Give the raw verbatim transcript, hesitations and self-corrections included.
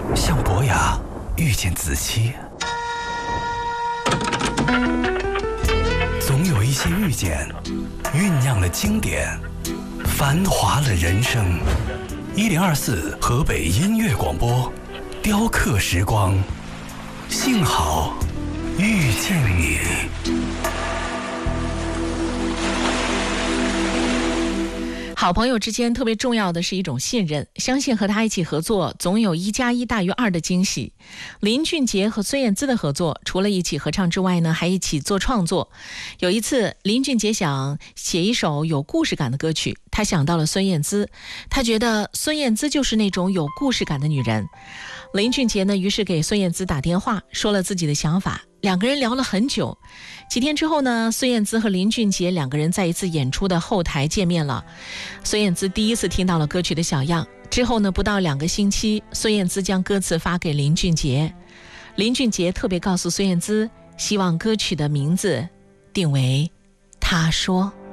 像伯牙遇见子期，总有一些遇见酝酿了经典，繁华了人生。一零二四河北音乐广播，雕刻时光，幸好遇见你。 好朋友之间特别重要的是一种信任，相信和他一起合作总有一加一大于二的惊喜。林俊杰和孙燕姿的合作，除了一起合唱之外呢，还一起做创作。有一次林俊杰想写一首有故事感的歌曲，他想到了孙燕姿，他觉得孙燕姿就是那种有故事感的女人。林俊杰呢，于是给孙燕姿打电话，说了自己的想法，两个人聊了很久。几天之后呢，孙燕姿和林俊杰两个人在一次演出的后台见面了。孙燕姿第一次听到了歌曲的小样，之后呢，不到两个星期，孙燕姿将歌词发给林俊杰。林俊杰特别告诉孙燕姿，希望歌曲的名字定为《他说》。